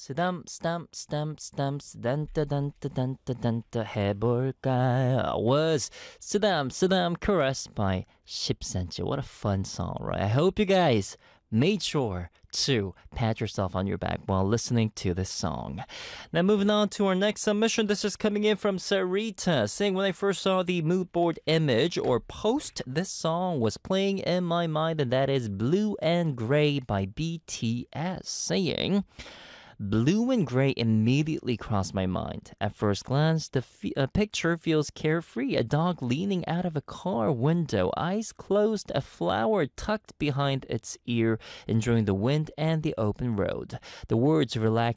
쓰담 해볼까 was 쓰담 caressed by 10cm. What a fun song, right? I hope you guys made sure to pat yourself on your back while listening to this song. Now moving on to our next submission. This is coming in from Sarita saying, when I first saw the mood board image or post, this song was playing in my mind, and that is Blue and Gray by BTS. Saying, blue and gray immediately crossed my mind. At first glance, the picture feels carefree. A dog leaning out of a car window, eyes closed, a flower tucked behind its ear, enjoying the wind and the open road. The words relax